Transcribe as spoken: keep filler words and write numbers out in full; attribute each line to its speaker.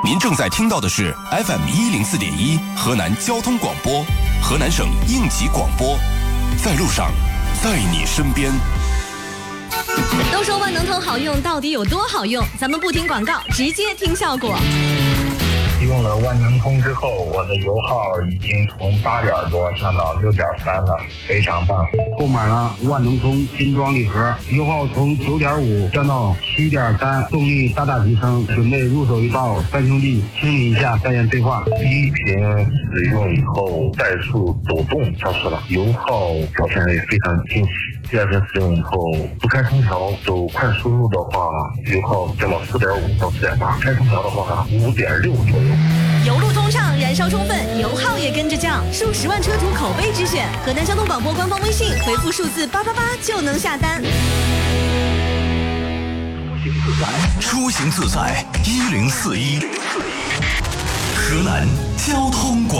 Speaker 1: 您正在听到的是 F M 一零四点一河南交通广播，河南省应急广播，在路上，在你身边。
Speaker 2: 都说万能通好用，到底有多好用？咱们不听广告，直接听效果。
Speaker 3: 用了万能通之后，我的油耗已经从八点多降到六点三了，非常棒。
Speaker 4: 购买了万能通精装礼盒，油耗从九点五降到七点三，动力大大提升。准备入手一包，三兄弟清理一下，再言对话。
Speaker 3: 第一瓶使用以后，怠速抖动消失了，油耗表现也非常惊喜。第二瓶使用以后，不开空调走快输入的话，油耗降到四点五到四点八，开空调的话五点六左右。
Speaker 2: 油路通畅，燃烧充分，油耗也跟着降，数十万车主口碑之选。河南交通广播官方微信回复数字八八八就能下单。
Speaker 5: 出行自在一零四一，河南交通广播。